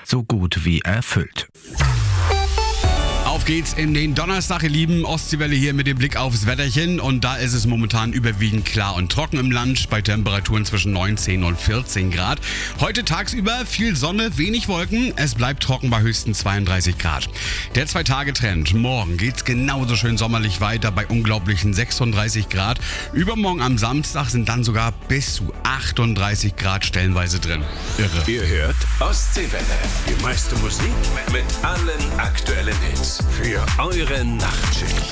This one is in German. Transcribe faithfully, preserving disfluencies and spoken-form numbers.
so gut wie erfüllt. Auf geht's in den Donnerstag, ihr Lieben. Ostseewelle hier mit dem Blick aufs Wetterchen. Und da ist es momentan überwiegend klar und trocken im Land bei Temperaturen zwischen neunzehn und vierzehn Grad. Heute tagsüber viel Sonne, wenig Wolken. Es bleibt trocken bei höchstens zweiunddreißig Grad. Der Zwei-Tage-Trend. Morgen geht's genauso schön sommerlich weiter bei unglaublichen sechsunddreißig Grad. Übermorgen am Samstag sind dann sogar bis zu achtunddreißig Grad stellenweise drin. Irre. Ihr hört Ostseewelle. Die meiste Musik mit allen aktuellen Hits. Für eure Nachtschicht.